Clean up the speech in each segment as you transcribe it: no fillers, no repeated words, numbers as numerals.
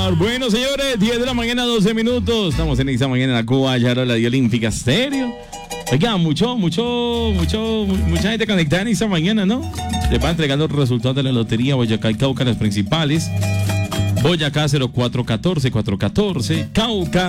Mar. Bueno, señores, 10 de la mañana, 12 minutos. Estamos en esta mañana en la Guayarola de Olímpica Estéreo. Oiga, mucha gente conectada en esta mañana, ¿no? Le van entregando los resultados de la Lotería Boyacá y Cauca, las principales. Boyacá 0414-414, Cauca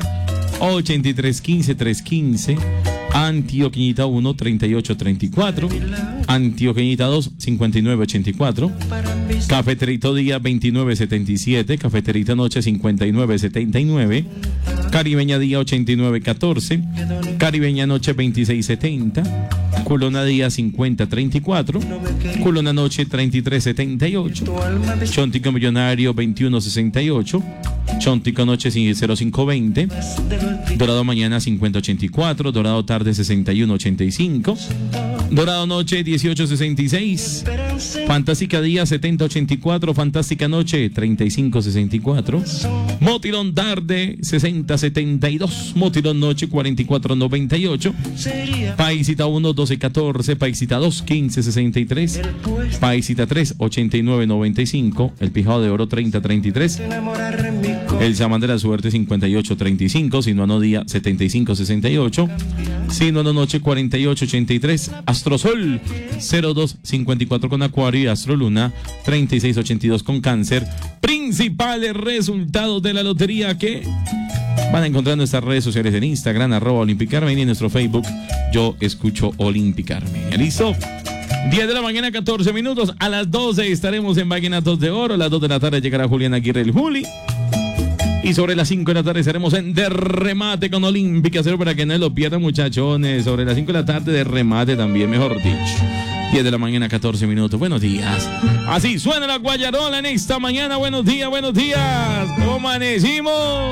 8315-315, Antioqueñita 1 3834, Antioqueñita 2 5984, Cafeterito Día 2977, Cafeterita Noche 5979, Caribeña Día 8914, Caribeña Noche 2670, Culona Día 5034, Culona Noche 3378, Chontico Millonario 2168, Chontico Noche 0520, Dorado Mañana 5084, Dorado Tarde 6185, Dorado Noche 1866, Fantástica Día 7084, Fantástica Noche 3564, Motilón Tarde 6072, Motilón Noche 4498, Paisita 1 1214, Paisita 2 1563, Paisita 3 8995, El Pijado de Oro 3033, El Chamán de la Suerte 5835, Sinuano Día 7568, Sinuano Noche 4883, Astrosol 0254 con Acuario y Astroluna 3682 con Cáncer. Principales resultados de la lotería que van a encontrar en nuestras redes sociales en Instagram, @Olympicarmenia, y en nuestro Facebook, Yo Escucho Olympicarmenia. ¿Listo? 10 de la mañana, 14 minutos. A las 12 estaremos en Vallenatos de Oro. A las 2 de la tarde llegará Julián Aguirre, el Juli. Y sobre las 5 de la tarde estaremos en De Remate con Olímpica Cero, para que no lo pierdan, muchachones. Sobre las 5 de la tarde de remate también, mejor dicho. 10 de la mañana, 14 minutos. Buenos días. Así suena la Guayarola en esta mañana. Buenos días, buenos días. ¿Cómo amanecimos?